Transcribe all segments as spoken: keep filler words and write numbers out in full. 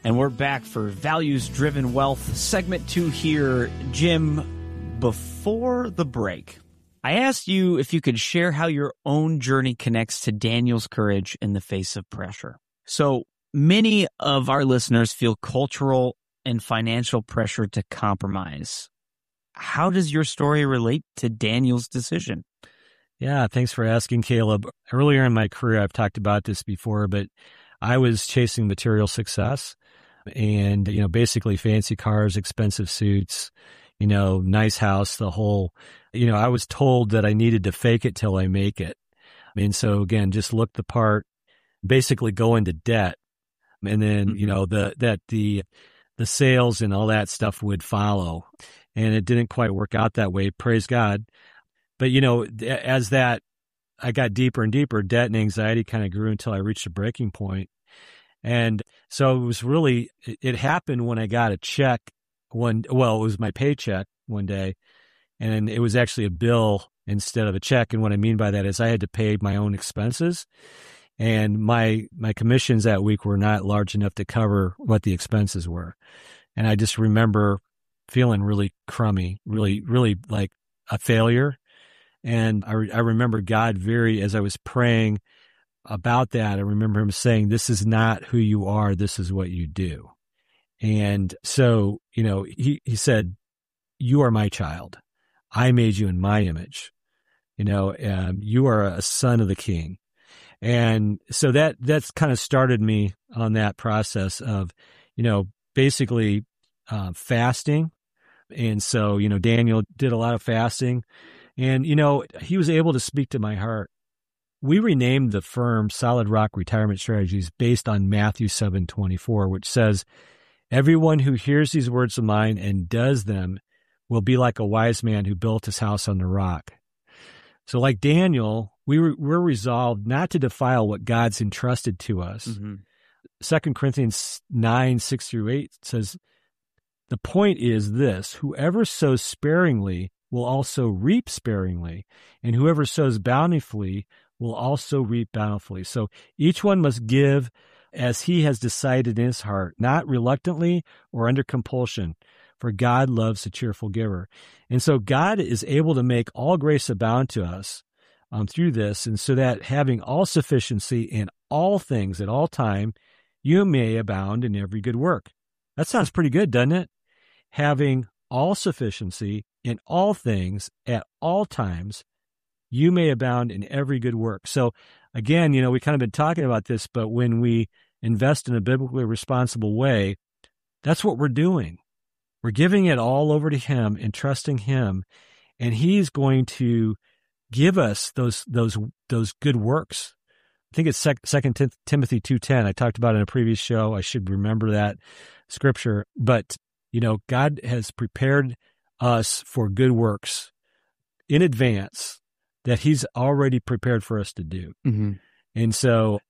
And we're back for Values-Driven Wealth, segment two here. Jim, before the break, I asked you if you could share how your own journey connects to Daniel's courage in the face of pressure. So many of our listeners feel cultural and financial pressure to compromise. How does your story relate to Daniel's decision? Yeah, thanks for asking, Caleb. Earlier in my career, I've talked about this before, but I was chasing material success and, you know, basically fancy cars, expensive suits, you know, nice house, the whole, you know, I was told that I needed to fake it till I make it. And so again, just look the part, basically go into debt. And then, you know, the, that the, the sales and all that stuff would follow. And it didn't quite work out that way. Praise God. But, you know, as that, I got deeper and deeper, debt and anxiety kind of grew until I reached a breaking point. And so it was really, it happened when I got a check one, well, it was my paycheck one day, and it was actually a bill instead of a check. And what I mean by that is I had to pay my own expenses, and my, my commissions that week were not large enough to cover what the expenses were. And I just remember feeling really crummy, really, really like a failure. And I, I remember God very, as I was praying about that, I remember him saying, this is not who you are, this is what you do. And so, you know, he, he said, you are my child. I made you in my image. You know, um, you are a son of the King. And so that, that's kind of started me on that process of, you know, basically uh, fasting. And so, you know, Daniel did a lot of fasting. And, you know, he was able to speak to my heart. We renamed the firm Solid Rock Retirement Strategies based on Matthew seven twenty-four, which says, everyone who hears these words of mine and does them will be like a wise man who built his house on the rock. So like Daniel, we were, we're resolved not to defile what God's entrusted to us. Mm-hmm. Second Corinthians nine, six through eight says, the point is this, whoever sows sparingly will also reap sparingly, and whoever sows bountifully will also reap bountifully. So each one must give as he has decided in his heart, not reluctantly or under compulsion, for God loves a cheerful giver. And so God is able to make all grace abound to us um, through this, and so that having all sufficiency in all things at all time, you may abound in every good work. That sounds pretty good, doesn't it? Having all sufficiency in all things at all times, you may abound in every good work. So again, you know, we kind of been talking about this, but when we invest in a biblically responsible way, that's what we're doing. We're giving it all over to him and trusting him, and he's going to give us those, those, those good works. I think it's Second Timothy two ten. I talked about it in a previous show. I should remember that scripture, but you know, God has prepared us for good works in advance that he's already prepared for us to do. Mm-hmm. And so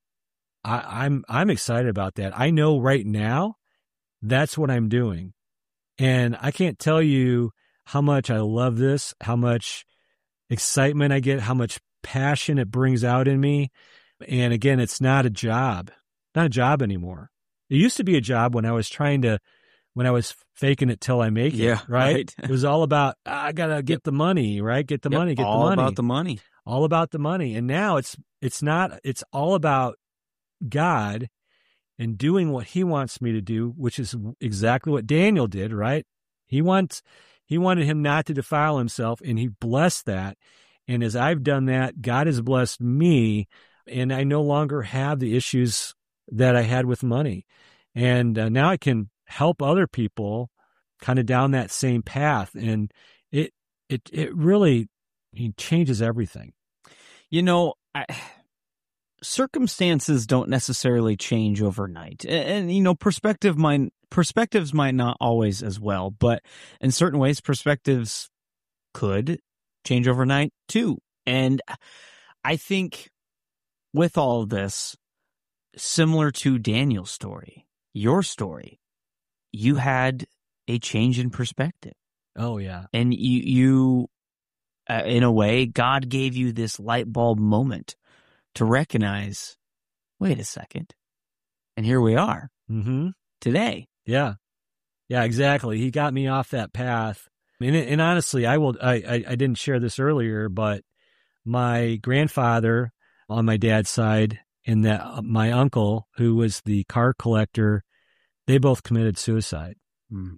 I, I'm, I'm excited about that. I know right now that's what I'm doing. And I can't tell you how much I love this, how much excitement I get, how much passion it brings out in me. And again, it's not a job, not a job anymore. It used to be a job when I was trying to, when I was faking it till I make it, yeah, right? right. It was all about, I got to get the money, right? Get the yep, money, get all the money. All about the money. All about the money. And now it's, it's not, it's all about God and doing what he wants me to do, which is exactly what Daniel did, right? He wants, he wanted him not to defile himself, and he blessed that. And as I've done that, God has blessed me, and I no longer have the issues that I had with money. And uh, now I can help other people kind of down that same path. And it, it, it really it changes everything. You know, I, circumstances don't necessarily change overnight. And, and, you know, perspective might, perspectives might not always as well, but in certain ways, perspectives could change overnight too. And I think with all of this, similar to Daniel's story, your story, you had a change in perspective. Oh, yeah. And you, you uh, in a way, God gave you this light bulb moment to recognize, wait a second, and here we are. Mm-hmm. today. Yeah. Yeah, exactly. He got me off that path. And, and honestly, I will, I, I, I didn't share this earlier, but my grandfather on my dad's side and that my uncle, who was the car collector, they both committed suicide. Mm.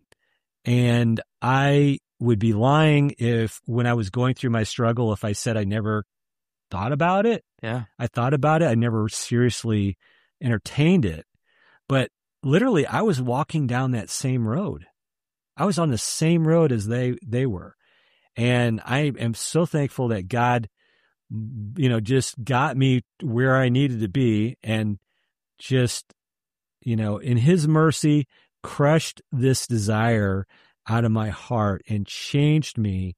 And I would be lying if, when I was going through my struggle, if I said I never thought about it. Yeah. I thought about it. I never seriously entertained it. But literally, I was walking down that same road. I was on the same road as they, they were. And I am so thankful that God, you know, just got me where I needed to be and just, you know, in his mercy, crushed this desire out of my heart and changed me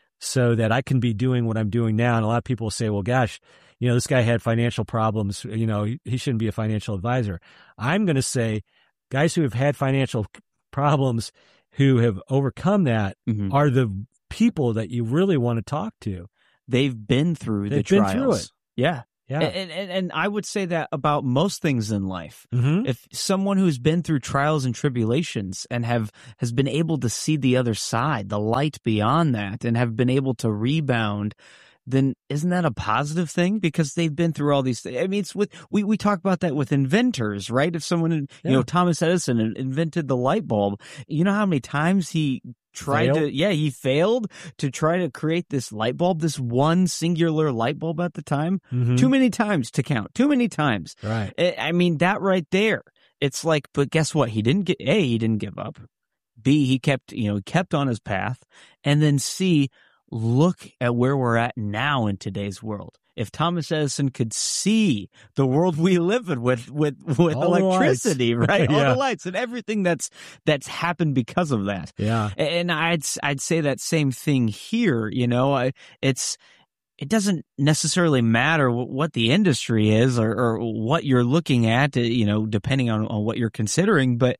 so that I can be doing what I'm doing now. And a lot of people say, well, gosh, you know, this guy had financial problems. You know, he, he shouldn't be a financial advisor. I'm going to say guys who have had financial problems, who have overcome that, mm-hmm. are the people that you really want to talk to. They've been through They've the been trials. Through it. Yeah. Yeah. And, and and I would say that about most things in life. Mm-hmm. If someone who's been through trials and tribulations and have has been able to see the other side, the light beyond that, and have been able to rebound, then isn't that a positive thing? Because they've been through all these things. I mean, it's with we, we talk about that with inventors, right? If someone, you yeah. know, Thomas Edison invented the light bulb, you know how many times he tried failed? to, yeah, he failed to try to create this light bulb, this one singular light bulb at the time. Mm-hmm. Too many times to count, too many times. Right. I mean, that right there, it's like, but guess what? He didn't get, A, he didn't give up. B, he kept, you know, kept on his path. And then C, look at where we're at now in today's world. If Thomas Edison could see the world we live in with with, with all electricity, right? yeah. All the lights and everything that's that's happened because of that. Yeah. And I'd I'd say that same thing here. You know, I, it's it doesn't necessarily matter what the industry is or, or what you're looking at. You know, depending on, on what you're considering, but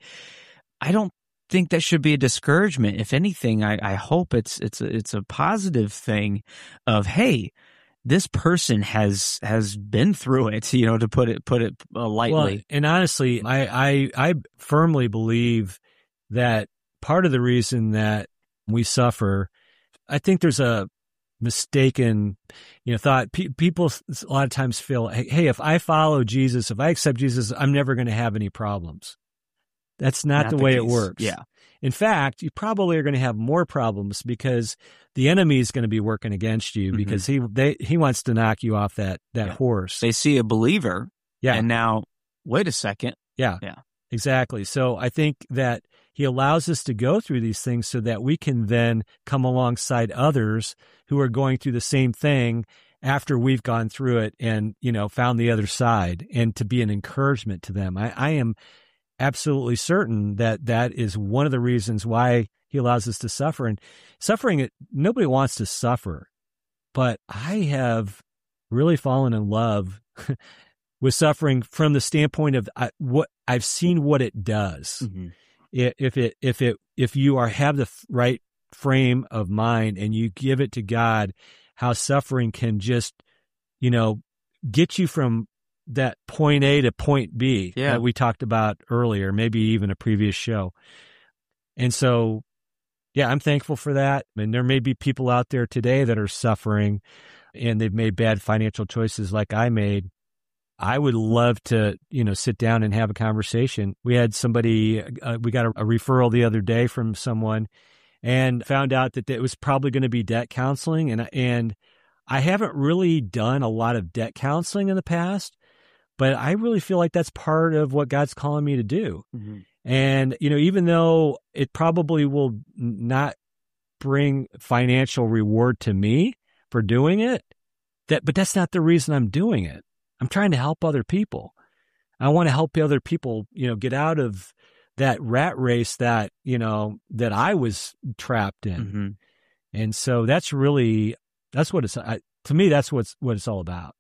I don't think that should be a discouragement. If anything, I, I hope it's it's a, it's a positive thing of, hey, this person has has been through it, you know, to put it put it uh, lightly. Well, and honestly, I, I I firmly believe that part of the reason that we suffer, I think there's a mistaken, you know, thought. Pe- people a lot of times feel, hey, hey, if I follow Jesus, if I accept Jesus, I'm never going to have any problems. That's not, not the, the way case. It works. Yeah. In fact, you probably are going to have more problems because the enemy is going to be working against you, mm-hmm. because he they, he wants to knock you off that that yeah. horse. They see a believer, yeah, and now wait a second, yeah, yeah, exactly. So I think that he allows us to go through these things so that we can then come alongside others who are going through the same thing after we've gone through it and, you know, found the other side, and to be an encouragement to them. I, I am absolutely certain that that is one of the reasons why he allows us to suffer. And suffering, nobody wants to suffer, but I have really fallen in love with suffering from the standpoint of I, what I've seen what it does. Mm-hmm. If it, if it, if you are have the right frame of mind and you give it to God, how suffering can just, you know, get you from that point A to point B yeah. that we talked about earlier, maybe even a previous show. And so, yeah, I'm thankful for that. And there may be people out there today that are suffering and they've made bad financial choices like I made. I would love to, you know, sit down and have a conversation. We had somebody, uh, we got a, a referral the other day from someone and found out that it was probably going to be debt counseling. And, and I haven't really done a lot of debt counseling in the past, but I really feel like that's part of what God's calling me to do. Mm-hmm. And, you know, even though it probably will not bring financial reward to me for doing it, that, but that's not the reason I'm doing it. I'm trying to help other people. I want to help other people, you know, get out of that rat race that, you know, that I was trapped in. Mm-hmm. And so that's really, that's what it's, I, to me, that's what's, what it's all about.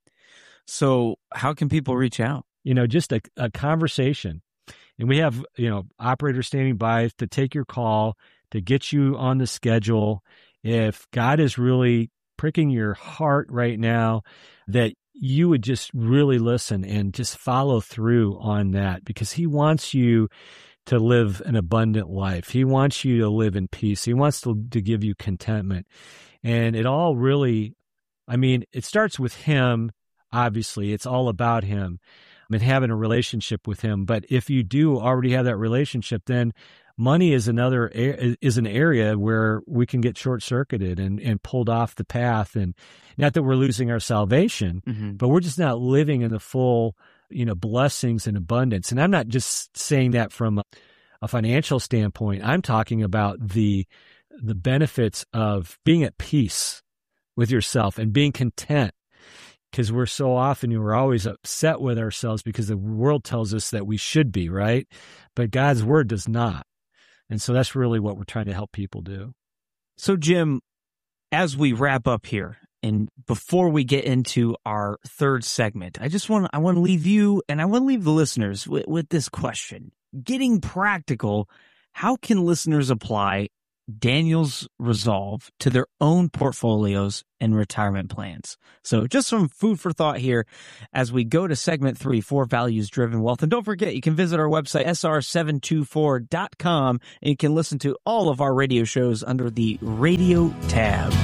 So how can people reach out? You know, just a, a conversation. And we have, you know, operators standing by to take your call, to get you on the schedule. If God is really pricking your heart right now, that you would just really listen and just follow through on that, because he wants you to live an abundant life. He wants you to live in peace. He wants to, to give you contentment. And it all really, I mean, it starts with him, obviously. It's all about him and having a relationship with him. But if you do already have that relationship, then money is another is an area where we can get short-circuited and, and pulled off the path. And not that we're losing our salvation, mm-hmm. but we're just not living in the full, you know, blessings and abundance. And I'm not just saying that from a, a financial standpoint. I'm talking about the the benefits of being at peace with yourself and being content. Because we're so often, you know, we're always upset with ourselves because the world tells us that we should be, right? But God's word does not. And so that's really what we're trying to help people do. So, Jim, as we wrap up here, and before we get into our third segment, I just want I want to leave you and I want to leave the listeners with, with this question. Getting practical, how can listeners apply Daniel's resolve to their own portfolios and retirement plans? So just some food for thought here as we go to segment three for Values Driven Wealth. And don't forget, you can visit our website, S R seven two four dot com, and you can listen to all of our radio shows under the radio tab.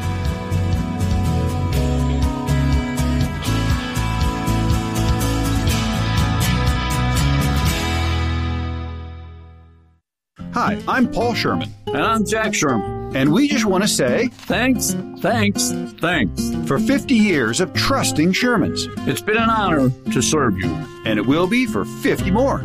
Hi, I'm Paul Sherman. And I'm Jack Sherman. And we just want to say thanks, thanks, thanks for fifty years of trusting Shermans. It's been an honor to serve you. And it will be for fifty more.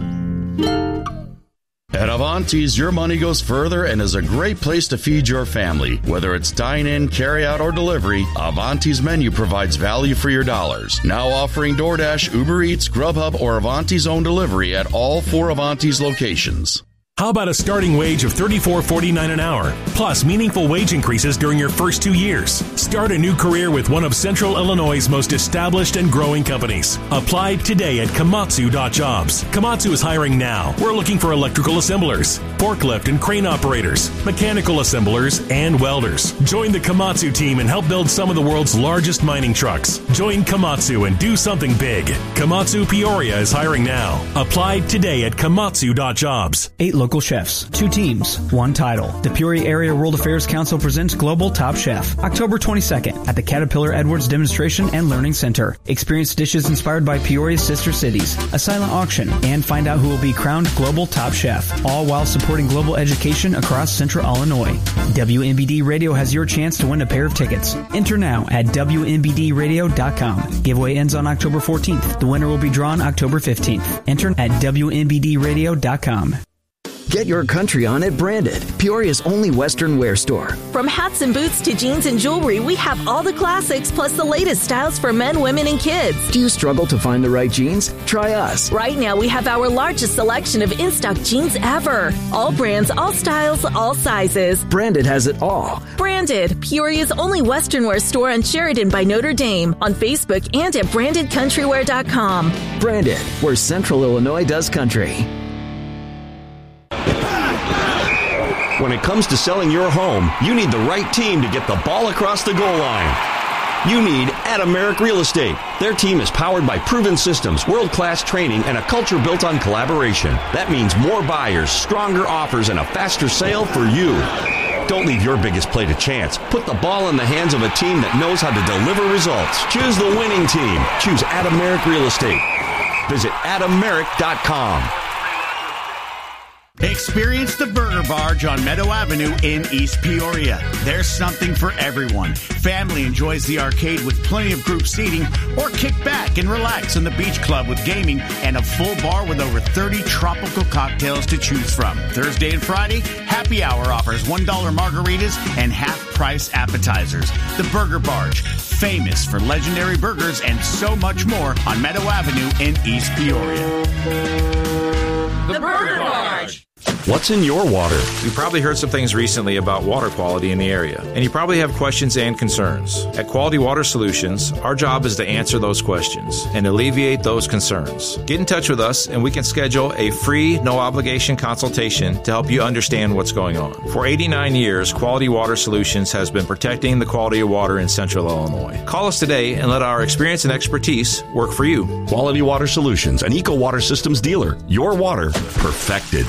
At Avanti's, your money goes further and is a great place to feed your family. Whether it's dine-in, carry-out, or delivery, Avanti's menu provides value for your dollars. Now offering DoorDash, Uber Eats, Grubhub, or Avanti's own delivery at all four Avanti's locations. How about a starting wage of thirty-four dollars and forty-nine cents an hour, plus meaningful wage increases during your first two years? Start a new career with one of Central Illinois' most established and growing companies. Apply today at Komatsu dot jobs. Komatsu is hiring now. We're looking for electrical assemblers, forklift and crane operators, mechanical assemblers, and welders. Join the Komatsu team and help build some of the world's largest mining trucks. Join Komatsu and do something big. Komatsu Peoria is hiring now. Apply today at Komatsu dot jobs. Eight local chefs, two teams, one title. The Peoria Area World Affairs Council presents Global Top Chef, October twenty-second at the Caterpillar Edwards Demonstration and Learning Center. Experience dishes inspired by Peoria's sister cities, a silent auction, and find out who will be crowned Global Top Chef, all while supporting global education across Central Illinois. W M B D Radio has your chance to win a pair of tickets. Enter now at W M B D radio dot com. Giveaway ends on October fourteenth. The winner will be drawn October fifteenth. Enter at W M B D radio dot com. Get your country on at Branded, Peoria's only Western wear store. From hats and boots to jeans and jewelry, we have all the classics plus the latest styles for men, women, and kids. Do you struggle to find the right jeans? Try us. Right now, we have our largest selection of in-stock jeans ever. All brands, all styles, all sizes. Branded has it all. Branded, Peoria's only Western wear store on Sheridan by Notre Dame, on Facebook and at branded country wear dot com. Branded, where Central Illinois does country. When it comes to selling your home, you need the right team to get the ball across the goal line. You need Adameric Real Estate. Their team is powered by proven systems, world-class training, and a culture built on collaboration. That means more buyers, stronger offers, and a faster sale for you. Don't leave your biggest play to chance. Put the ball in the hands of a team that knows how to deliver results. Choose the winning team. Choose Adameric Real Estate. Visit Adameric dot com. Experience the Burger Barge on Meadow Avenue in East Peoria. There's something for everyone. Family enjoys the arcade with plenty of group seating, or kick back and relax in the beach club with gaming and a full bar with over thirty tropical cocktails to choose from. Thursday and Friday, happy hour offers one dollar margaritas and half-price appetizers. The Burger Barge, famous for legendary burgers and so much more on Meadow Avenue in East Peoria. The Burger Barge. What's in your water? You probably heard some things recently about water quality in the area, and you probably have questions and concerns. At Quality Water Solutions, our job is to answer those questions and alleviate those concerns. Get in touch with us, and we can schedule a free, no-obligation consultation to help you understand what's going on. For eighty-nine years, Quality Water Solutions has been protecting the quality of water in Central Illinois. Call us today and let our experience and expertise work for you. Quality Water Solutions, an Eco Water Systems dealer. Your water perfected.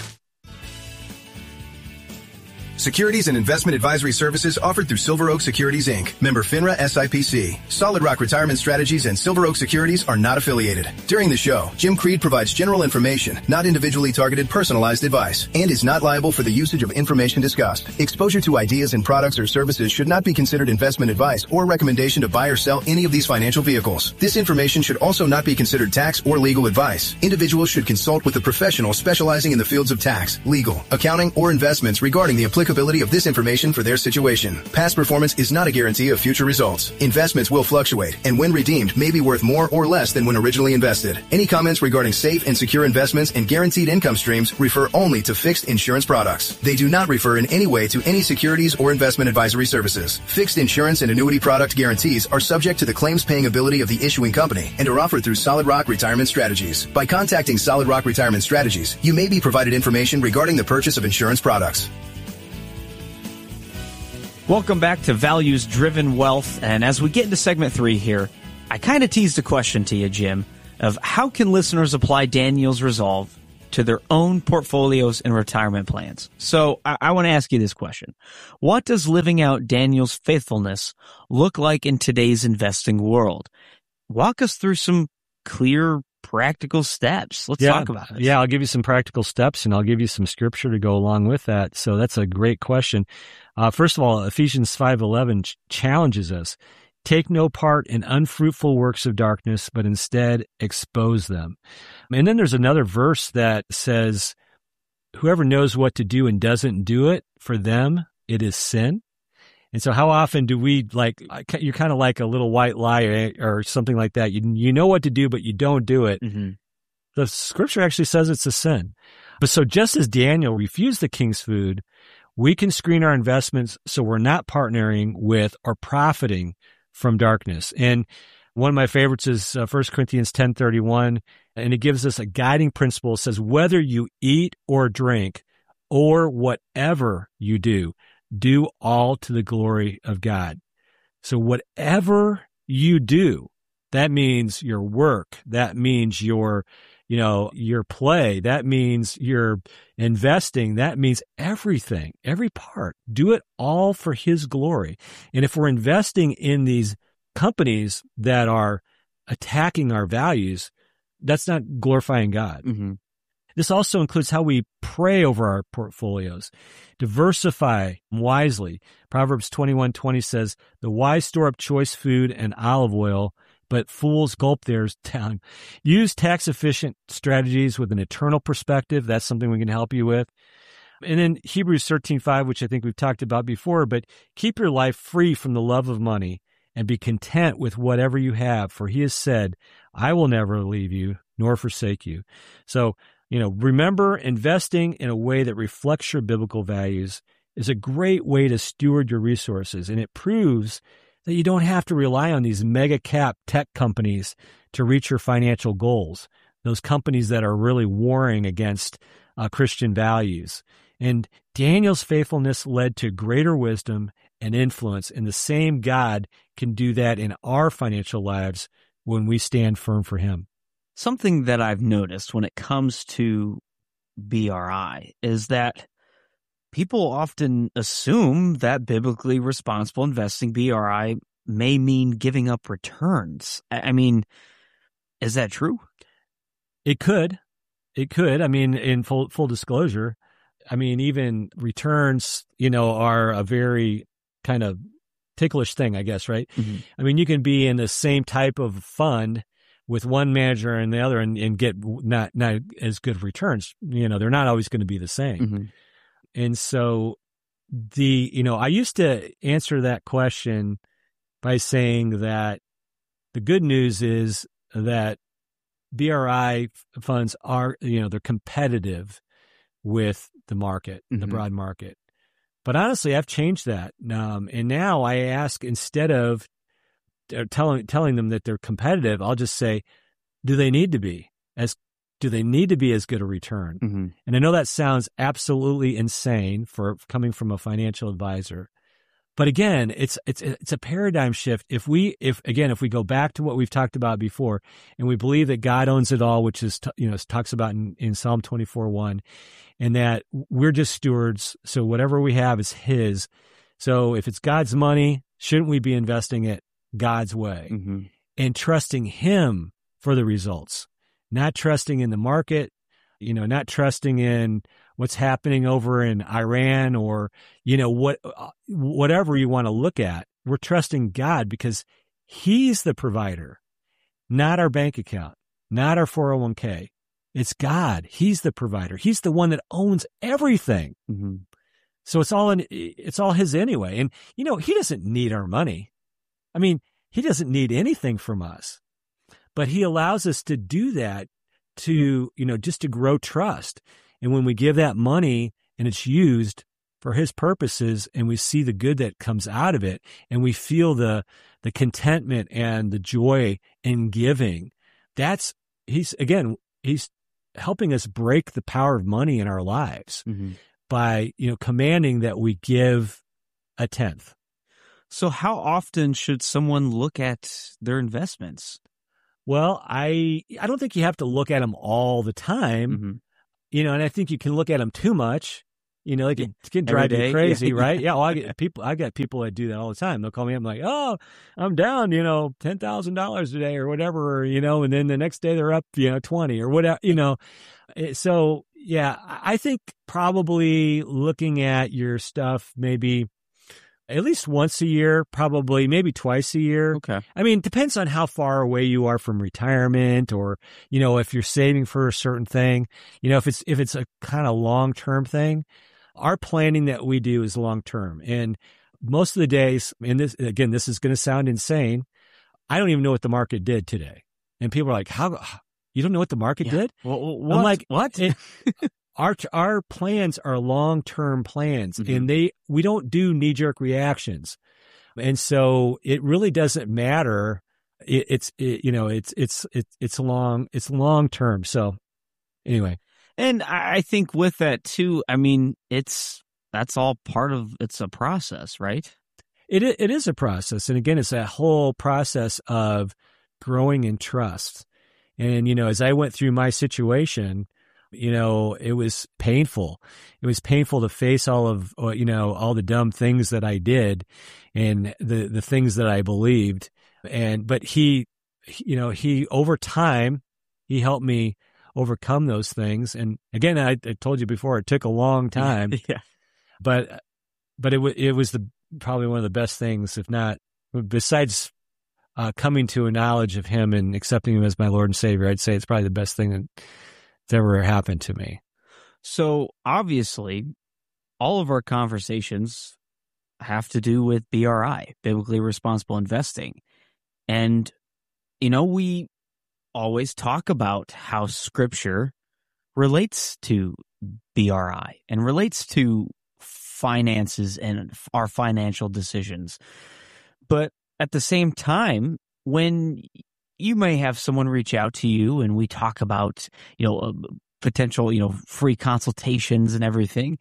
Securities and investment advisory services offered through Silver Oak Securities, Incorporated. Member FINRA S I P C. Solid Rock Retirement Strategies and Silver Oak Securities are not affiliated. During the show, Jim Creed provides general information, not individually targeted personalized advice, and is not liable for the usage of information discussed. Exposure to ideas and products or services should not be considered investment advice or recommendation to buy or sell any of these financial vehicles. This information should also not be considered tax or legal advice. Individuals should consult with a professional specializing in the fields of tax, legal, accounting, or investments regarding the applicability of this information for their situation. Past performance is not a guarantee of future results. Investments will fluctuate, and when redeemed, may be worth more or less than when originally invested. Any comments regarding safe and secure investments and guaranteed income streams refer only to fixed insurance products. They do not refer in any way to any securities or investment advisory services. Fixed insurance and annuity product guarantees are subject to the claims-paying ability of the issuing company and are offered through Solid Rock Retirement Strategies. By contacting Solid Rock Retirement Strategies, you may be provided information regarding the purchase of insurance products. Welcome back to Values Driven Wealth. And as we get into segment three here, I kind of teased a question to you, Jim, of how can listeners apply Daniel's resolve to their own portfolios and retirement plans? So I, I want to ask you this question. What does living out Daniel's faithfulness look like in today's investing world? Walk us through some clear, practical steps. Let's yeah, talk about it. Yeah, I'll give you some practical steps, and I'll give you some scripture to go along with that. So that's a great question. Uh, first of all, Ephesians five eleven ch- challenges us. Take no part in unfruitful works of darkness, but instead expose them. And then there's another verse that says, whoever knows what to do and doesn't do it, for them, it is sin. And so how often do we, like, you're kind of like a little white lie or something like that. You, you know what to do, but you don't do it. Mm-hmm. The scripture actually says it's a sin. But so just as Daniel refused the king's food, we can screen our investments so we're not partnering with or profiting from darkness. And one of my favorites is uh, First Corinthians ten thirty-one, and it gives us a guiding principle. It says, whether you eat or drink or whatever you do, do all to the glory of God. So whatever you do, that means your work, that means your, you know, your play, that means your investing, that means everything, every part. Do it all for His glory. And if we're investing in these companies that are attacking our values, that's not glorifying God. Mm-hmm. This also includes how we pray over our portfolios. Diversify wisely. Proverbs twenty-one twenty says, the wise store up choice food and olive oil, but fools gulp theirs down. Use tax-efficient strategies with an eternal perspective. That's something we can help you with. And then Hebrews thirteen five, which I think we've talked about before, but keep your life free from the love of money and be content with whatever you have, for He has said, I will never leave you nor forsake you. So, you know, remember, investing in a way that reflects your biblical values is a great way to steward your resources, and it proves that you don't have to rely on these mega cap tech companies to reach your financial goals, those companies that are really warring against uh, Christian values. And Daniel's faithfulness led to greater wisdom and influence, and the same God can do that in our financial lives when we stand firm for Him. Something that I've noticed when it comes to B R I is that people often assume that biblically responsible investing, B R I, may mean giving up returns. I mean, is that true? It could. It could. I mean, in full full disclosure, I mean, even returns, you know, are a very kind of ticklish thing, I guess, right? Mm-hmm. I mean, you can be in the same type of fund with one manager and the other and, and get not not as good returns. You know, they're not always going to be the same. Mm-hmm. And so the, you know, I used to answer that question by saying that the good news is that B R I funds are, you know, they're competitive with the market, mm-hmm. the broad market. But honestly, I've changed that. Um, and now I ask, instead of telling telling them that they're competitive, I'll just say, do they need to be as do they need to be as good a return? Mm-hmm. And I know that sounds absolutely insane for coming from a financial advisor. But again, it's it's it's a paradigm shift. If we if again if we go back to what we've talked about before, and we believe that God owns it all, which is you know talks about in, in Psalm twenty-four one, and that we're just stewards. So whatever we have is His. So if it's God's money, shouldn't we be investing it God's way mm-hmm. and trusting Him for the results, not trusting in the market, you know, not trusting in what's happening over in Iran or, you know, what, whatever you want to look at. We're trusting God because He's the provider, not our bank account, not our four oh one k. It's God. He's the provider. He's the one that owns everything. Mm-hmm. So it's all in, it's all His anyway. And, you know, He doesn't need our money. I mean, He doesn't need anything from us, but He allows us to do that to, you know, just to grow trust. And when we give that money and it's used for His purposes and we see the good that comes out of it and we feel the, the contentment and the joy in giving, that's, He's, again, He's helping us break the power of money in our lives mm-hmm. by, you know, commanding that we give a tenth. So how often should someone look at their investments? Well, I I don't think you have to look at them all the time, mm-hmm. you know, and I think you can look at them too much, you know, like it can drive you crazy, yeah. right? Yeah, well, I get people, I got people that do that all the time. They'll call me up like, oh, I'm down, you know, ten thousand dollars today or whatever, or, you know, and then the next day they're up, you know, twenty or whatever, you know. So, yeah, I think probably looking at your stuff maybe at least once a year, probably maybe twice a year. Okay. I mean, it depends on how far away you are from retirement or, you know, if you're saving for a certain thing. You know, if it's if it's a kind of long-term thing, our planning that we do is long-term. And most of the days, and this again, this is going to sound insane, I don't even know what the market did today. And people are like, how, you don't know what the market yeah. did? Well, what? I'm like, what? It, Our our plans are long-term plans, mm-hmm. and they we don't do knee-jerk reactions, and so it really doesn't matter. It, it's it, you know it's it's it's it's long it's long-term. So anyway, and I think with that too, I mean it's that's all part of it's a process, right? It it is a process, and again, it's that whole process of growing in trust. And you know, as I went through my situation, you know, it was painful. It was painful to face all of, you know, all the dumb things that I did and the, the things that I believed. And, but he, you know, he, over time, he helped me overcome those things. And again, I, I told you before, it took a long time, yeah. but, but it was, it was the, probably one of the best things, if not, besides uh, coming to a knowledge of Him and accepting Him as my Lord and Savior, I'd say it's probably the best thing that ever happened to me. So obviously, all of our conversations have to do with B R I, biblically responsible investing. And, you know, we always talk about how Scripture relates to B R I and relates to finances and our financial decisions. But at the same time, when you may have someone reach out to you and we talk about, you know, uh, potential, you know, free consultations and everything.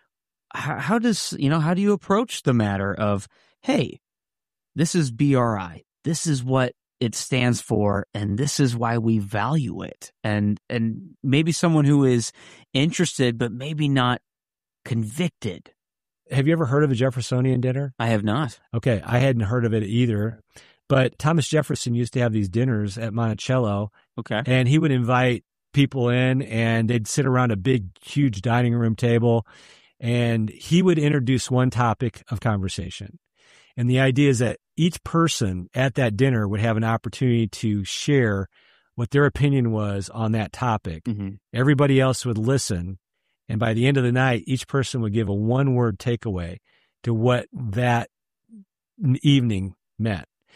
How, how does, you know, how do you approach the matter of, hey, this is B R I. This is what it stands for, and this is why we value it. And, and maybe someone who is interested, but maybe not convicted. Have you ever heard of a Jeffersonian dinner? I have not. Okay. I hadn't heard of it either. But Thomas Jefferson used to have these dinners at Monticello. Okay. And he would invite people in and they'd sit around a big, huge dining room table. And he would introduce one topic of conversation. And the idea is that each person at that dinner would have an opportunity to share what their opinion was on that topic. Mm-hmm. Everybody else would listen. And by the end of the night, each person would give a one-word takeaway to what that evening meant.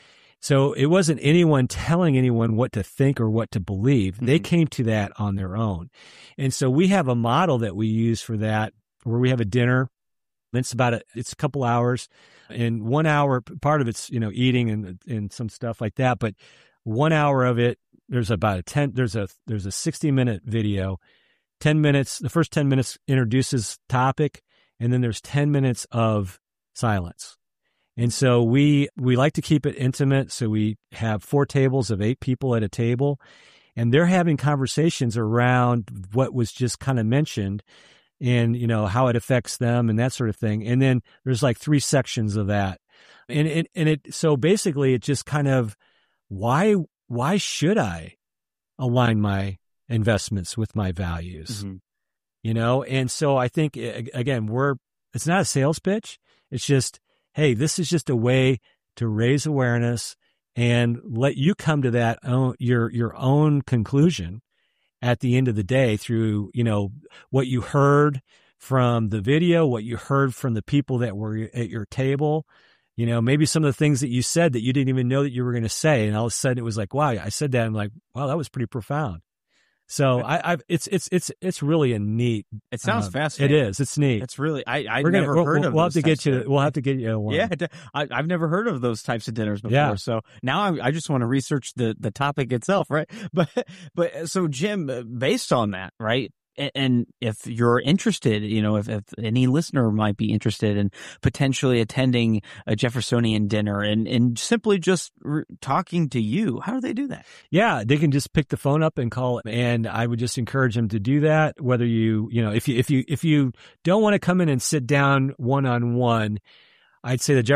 So it wasn't anyone telling anyone what to think or what to believe. Mm-hmm. They came to that on their own. And so we have a model that we use for that, where we have a dinner. It's about a, it's a couple hours, and one hour, part of it's, you know, eating and, and some stuff like that. But one hour of it, there's about a ten, there's a, there's a sixty minute video, ten minutes. The first ten minutes introduces topic, and then there's ten minutes of silence. And so we, we like to keep it intimate. So we have four tables of eight people at a table, and they're having conversations around what was just kind of mentioned and, you know, how it affects them and that sort of thing. And then there's like three sections of that. And it, and it, so basically it just kind of, why, why should I align my investments with my values? Mm-hmm. You know? And so I think, again, we're, it's not a sales pitch. It's just, hey, this is just a way to raise awareness and let you come to that own, your your own conclusion at the end of the day through, you know, what you heard from the video, what you heard from the people that were at your table, you know, maybe some of the things that you said that you didn't even know that you were going to say. And all of a sudden it was like, wow, I said that. I'm like, wow, that was pretty profound. So I, I've, it's, it's, it's, it's really a neat. It sounds uh, fascinating. It is. It's neat. It's really, I, I've We're gonna, never we'll, heard we'll, of We'll those have to get you, of, we'll have to get you one. Yeah. I, I've never heard of those types of dinners before. Yeah. So now I, I just want to research the, the topic itself. Right. But, but so Jim, based on that, right. And if you're interested, you know, if, if any listener might be interested in potentially attending a Jeffersonian dinner and, and simply just re- talking to you, how do they do that? Yeah, they can just pick the phone up and call. And I would just encourage them to do that. Whether you, you know, if you, if you, if you don't want to come in and sit down one on one, I'd say the